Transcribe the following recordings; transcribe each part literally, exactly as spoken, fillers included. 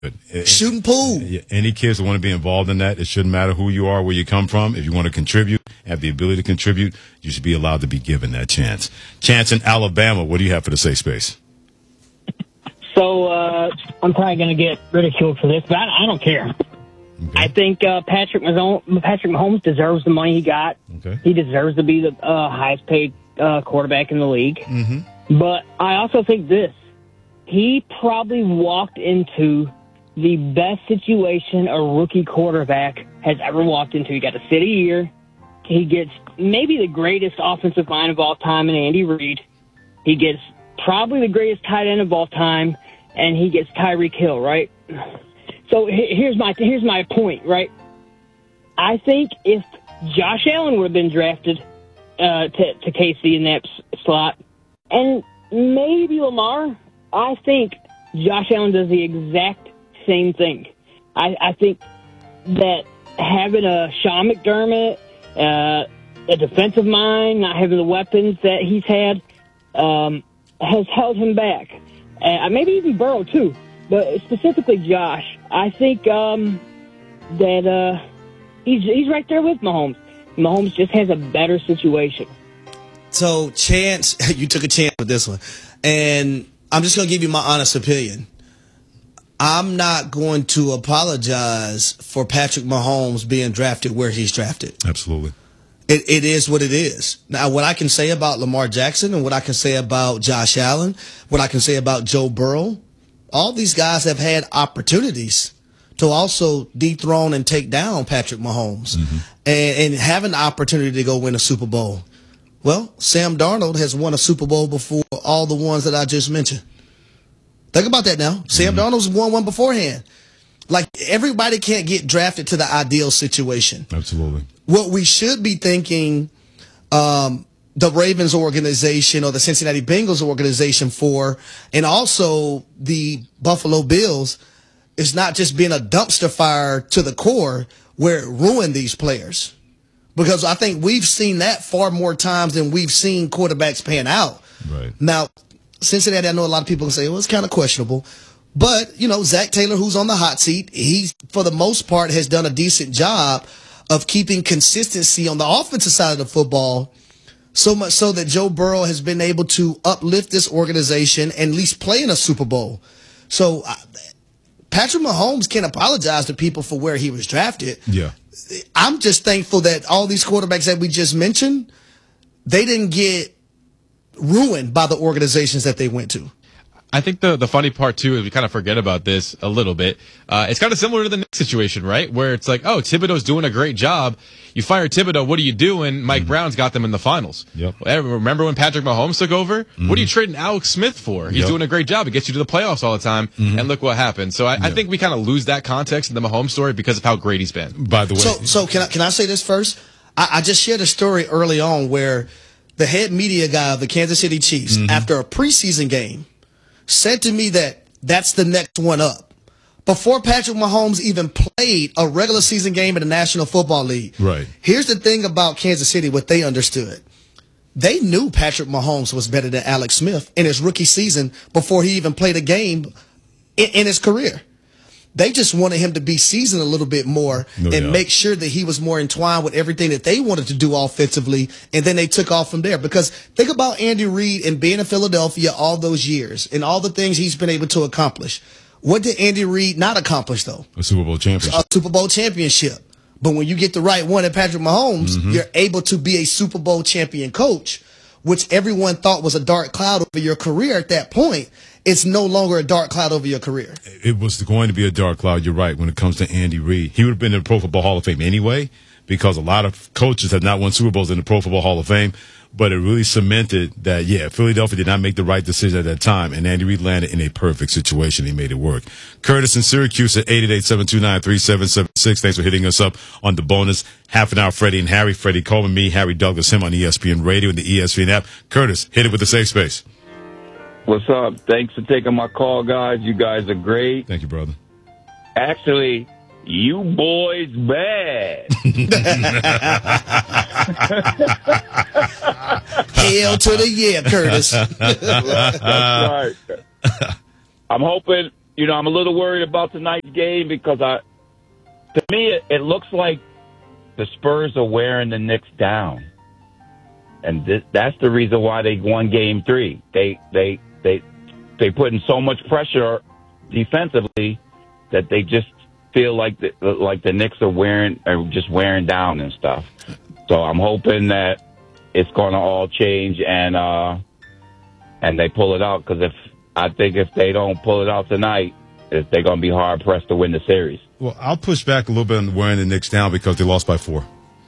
Shooting pool. Any kids that want to be involved in that, it shouldn't matter who you are, where you come from. If you want to contribute, have the ability to contribute, you should be allowed to be given that chance. Chance in Alabama, what do you have for the safe space? So uh, I'm probably going to get ridiculed for this, but I, I don't care. Okay. I think uh, Patrick Mahomes, Patrick Mahomes deserves the money he got. Okay. He deserves to be the uh, highest paid uh, quarterback in the league. Mm-hmm. But I also think this. He probably walked into the best situation a rookie quarterback has ever walked into. He got a city year. He gets maybe the greatest offensive mind of all time in Andy Reid. He gets probably the greatest tight end of all time, and he gets Tyreek Hill, right? So here's my here's my point, right? I think if Josh Allen would have been drafted uh, to, to K C in that slot, and maybe Lamar, I think Josh Allen does the exact same thing. I, I think that having a Sean McDermott, uh, a defensive mind, not having the weapons that he's had, um, has held him back. Uh, maybe even Burrow, too. But specifically Josh, I think um, that uh, he's, he's right there with Mahomes. Mahomes just has a better situation. So, Chance, you took a chance with this one. And I'm just going to give you my honest opinion. I'm not going to apologize for Patrick Mahomes being drafted where he's drafted. Absolutely. It, it is what it is. Now, what I can say about Lamar Jackson and what I can say about Josh Allen, what I can say about Joe Burrow, all these guys have had opportunities to also dethrone and take down Patrick Mahomes mm-hmm. and, and have an opportunity to go win a Super Bowl. Well, Sam Darnold has won a Super Bowl before all the ones that I just mentioned. Think about that now. Sam mm-hmm. Darnold's won one beforehand. Like, everybody can't get drafted to the ideal situation. Absolutely. What we should be thinking um, the Ravens organization or the Cincinnati Bengals organization for, and also the Buffalo Bills, is not just being a dumpster fire to the core where it ruined these players. Because I think we've seen that far more times than we've seen quarterbacks pan out. Right. Now, Cincinnati, I know a lot of people can say, well, it's kind of questionable. But, you know, Zach Taylor, who's on the hot seat, he, for the most part, has done a decent job of keeping consistency on the offensive side of the football, so much so that Joe Burrow has been able to uplift this organization and at least play in a Super Bowl. So uh, Patrick Mahomes can't apologize to people for where he was drafted. Yeah. I'm just thankful that all these quarterbacks that we just mentioned, they didn't get ruined by the organizations that they went to. I think the the funny part, too, is we kind of forget about this a little bit. Uh, it's kind of similar to the next situation, right? Where it's like, oh, Thibodeau's doing a great job. You fire Thibodeau, what are you doing? Mike mm-hmm. Brown's got them in the finals. Yep. Remember when Patrick Mahomes took over? Mm-hmm. What are you trading Alex Smith for? He's yep. doing a great job. It gets you to the playoffs all the time. Mm-hmm. And look what happened. So I, yep. I think we kind of lose that context in the Mahomes story because of how great he's been. By the way. So, so can I, can I say this first? I, I just shared a story early on where the head media guy of the Kansas City Chiefs, mm-hmm. after a preseason game, said to me that that's the next one up. Before Patrick Mahomes even played a regular season game in the National Football League. Right. Here's the thing about Kansas City, what they understood. They knew Patrick Mahomes was better than Alex Smith in his rookie season before he even played a game in, in his career. They just wanted him to be seasoned a little bit more no and doubt. make sure that he was more entwined with everything that they wanted to do offensively, and then they took off from there. Because think about Andy Reid and being in Philadelphia all those years and all the things he's been able to accomplish. What did Andy Reid not accomplish, though? A Super Bowl championship. A Super Bowl championship. But when you get the right one at Patrick Mahomes, mm-hmm. you're able to be a Super Bowl champion coach, which everyone thought was a dark cloud over your career at that point. It's no longer a dark cloud over your career. It was going to be a dark cloud, you're right, when it comes to Andy Reid. He would have been in the Pro Football Hall of Fame anyway, because a lot of coaches have not won Super Bowls in the Pro Football Hall of Fame. But it really cemented that, yeah, Philadelphia did not make the right decision at that time, and Andy Reid landed in a perfect situation. He made it work. Curtis in Syracuse at eight eight eight, seven two nine, three seven seven six. Thanks for hitting us up on the bonus. Half an hour, Freddie and Harry. Freddie Coleman, me, Harry Douglas, him on E S P N Radio and the E S P N app. Curtis, hit it with the safe space. What's up? Thanks for taking my call, guys. You guys are great. Thank you, brother. Actually, you boys bad. Hell to the yeah, Curtis. That's right. I'm hoping, you know, I'm a little worried about tonight's game because I, to me, it, it looks like the Spurs are wearing the Knicks down, and this, that's the reason why they won Game Three. They they they they putting so much pressure defensively that they just feel like the, like the Knicks are wearing are just wearing down and stuff. So I'm hoping that it's going to all change and uh, and they pull it out, because if I think if they don't pull it out tonight, they're going to be hard pressed to win the series. Well, I'll push back a little bit on wearing the Knicks down because they lost by four.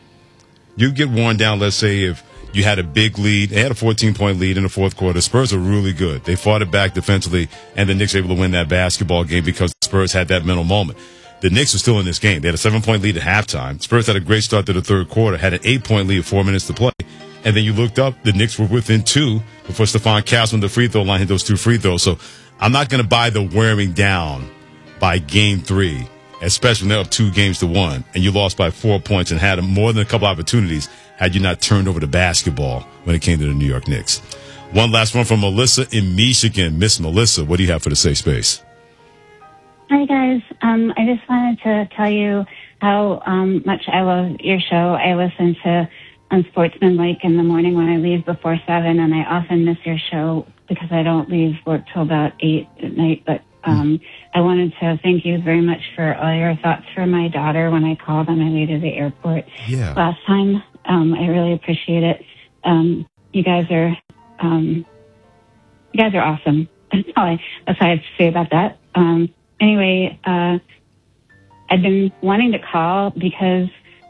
You get worn down, let's say, if you had a big lead. They had a fourteen-point lead in the fourth quarter. The Spurs are really good. They fought it back defensively, and the Knicks were able to win that basketball game because the Spurs had that mental moment. The Knicks were still in this game. They had a seven-point lead at halftime. Spurs had a great start to the third quarter, had an eight-point lead with four minutes to play. And then you looked up, the Knicks were within two before Stephon Castle on the free throw line hit those two free throws. So I'm not going to buy the wearing down by game three, especially when they're up two games to one, and you lost by four points and had more than a couple opportunities had you not turned over the basketball when it came to the New York Knicks. One last one from Melissa in Michigan. Miss Melissa, what do you have for the safe space? Hi, guys. Um, I just wanted to tell you how um, much I love your show. I listen to Unsportsmanlike in the morning when I leave before seven, and I often miss your show because I don't leave work till about eight at night. But um, I wanted to thank you very much for all your thoughts for my daughter when I called on my way to the airport Yeah. last time. Um, I really appreciate it. Um, you guys are, um, you guys are awesome. That's all I, that's all I have to say about that. Um, anyway, uh, I've been wanting to call because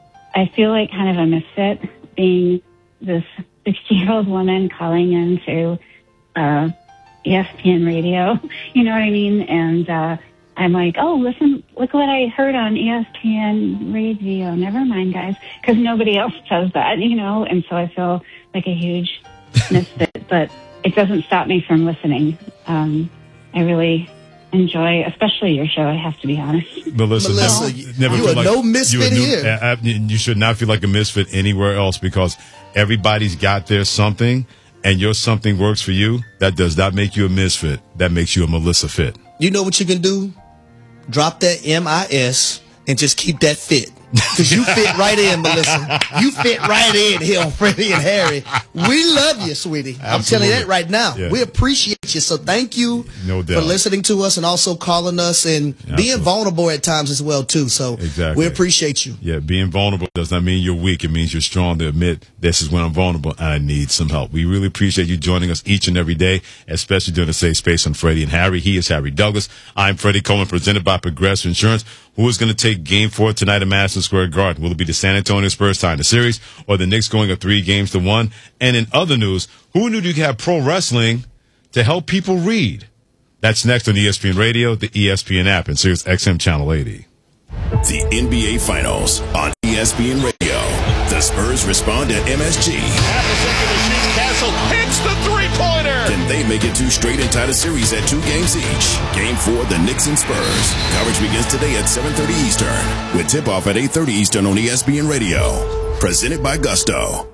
I feel like kind of a misfit being this sixty-year-old woman calling into, uh, E S P N radio. You know what I mean? And, uh, I'm like, oh, listen, look what I heard on E S P N radio. Never mind, guys, because nobody else does that, you know, and so I feel like a huge misfit, but it doesn't stop me from listening. Um, I really enjoy, especially your show, I have to be honest. Melissa, Melissa, never, never you feel are like, no misfit you are new- here. uh, uh, You should not feel like a misfit anywhere else because everybody's got their something, and your something works for you. That does not make you a misfit. That makes you a Melissa fit. You know what you can do? Drop that M I S and just keep that fit. Because you fit right in, Melissa. You fit right in here on Freddie and Harry. We love you, sweetie. I'm telling you that right now. Yeah. We appreciate you. So thank you No doubt. for listening to us and also calling us and Absolutely. being vulnerable at times as well, too. So Exactly. we appreciate you. Yeah, being vulnerable does not mean you're weak. It means you're strong to admit this is when I'm vulnerable and I need some help. We really appreciate you joining us each and every day, especially during the Safe Space on Freddie and Harry. He is Harry Douglas. I'm Freddie Coleman, presented by Progressive Insurance. Who is going to take game four tonight at Madison Square Garden? Will it be the San Antonio Spurs tying the series or the Knicks going up three games to one? And in other news, who knew you could have pro wrestling to help people read? That's next on E S P N Radio, the E S P N app, and Sirius X M Channel eighty. The N B A Finals on E S P N Radio. The Spurs respond at M S G. Half a second to shoot. Castle hits the three-pointer. Can they make it two straight and tie the series at two games each? Game four, the Knicks and Spurs. Coverage begins today at seven thirty Eastern, with tip-off at eight thirty Eastern on E S P N Radio. Presented by Gusto.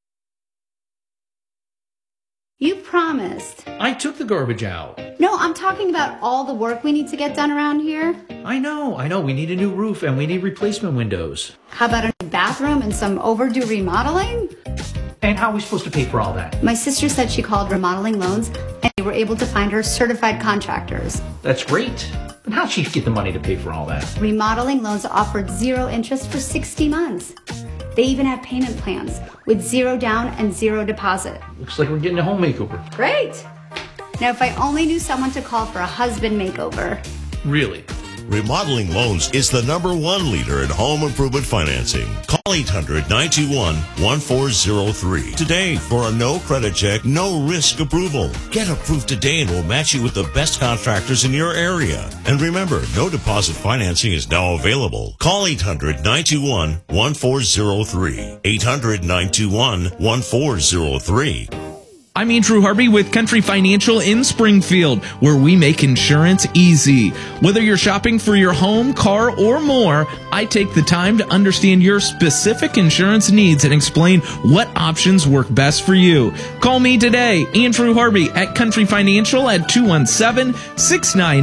You promised. I took the garbage out. No, I'm talking about all the work we need to get done around here. I know, I know. We need a new roof and we need replacement windows. How about a new bathroom and some overdue remodeling? And how are we supposed to pay for all that? My sister said she called Remodeling Loans and they were able to find her certified contractors. That's great. But how'd she get the money to pay for all that? Remodeling Loans offered zero interest for sixty months. They even have payment plans with zero down and zero deposit. Looks like we're getting a home makeover. Great. Now, if I only knew someone to call for a husband makeover. Really? Remodeling Loans is the number one leader in home improvement financing. Call eight hundred, nine two one, one four zero three today for a no credit check, no risk approval. Get approved today and we'll match you with the best contractors in your area. And remember, no deposit financing is now available. Call eight hundred, nine two one, one four zero three. eight hundred, nine two one, one four zero three. I'm Andrew Harvey with Country Financial in Springfield, where we make insurance easy. Whether you're shopping for your home, car, or more, I take the time to understand your specific insurance needs and explain what options work best for you. Call me today, Andrew Harvey at Country Financial at two one seven, six nine eight,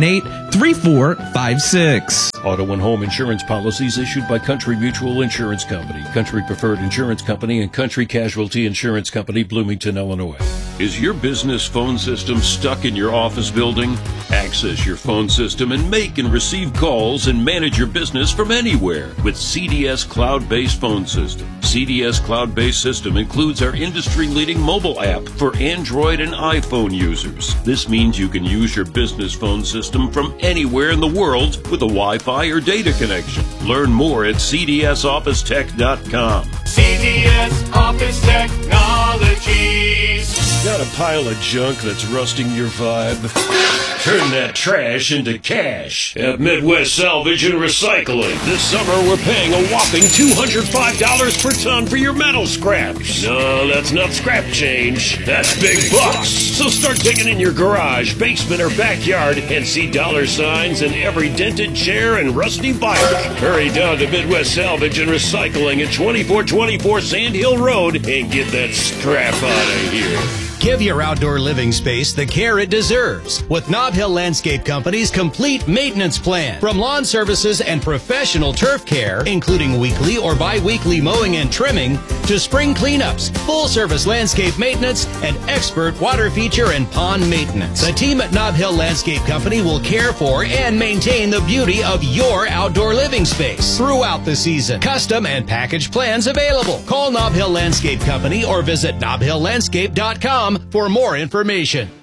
three four five six. Auto and home insurance policies issued by Country Mutual Insurance Company, Country Preferred Insurance Company, and Country Casualty Insurance Company, Bloomington, Illinois. Is your business phone system stuck in your office building? Access your phone system and make and receive calls and manage your business from anywhere with C D S Cloud-Based Phone System. C D S Cloud-Based System includes our industry-leading mobile app for Android and iPhone users. This means you can use your business phone system from anywhere in the world with a Wi-Fi or data connection. Learn more at C D S office tech dot com. C D S Office Technologies. Got a pile of junk that's rusting your vibe? Turn that trash into cash at Midwest Salvage and Recycling. This summer, we're paying a whopping two hundred five dollars per ton for your metal scraps. No, that's not scrap change. That's big bucks. So start digging in your garage, basement, or backyard and see dollar signs in every dented chair and rusty bike. Hurry down to Midwest Salvage and Recycling at twenty-four twenty-four Sand Hill Road and get that scrap out of here. Give your outdoor living space the care it deserves with Nob Hill Landscape Company's complete maintenance plan. From lawn services and professional turf care, including weekly or bi-weekly mowing and trimming, to spring cleanups, full-service landscape maintenance, and expert water feature and pond maintenance. The team at Nob Hill Landscape Company will care for and maintain the beauty of your outdoor living space throughout the season. Custom and package plans available. Call Nob Hill Landscape Company or visit nob hill landscape dot com for more information.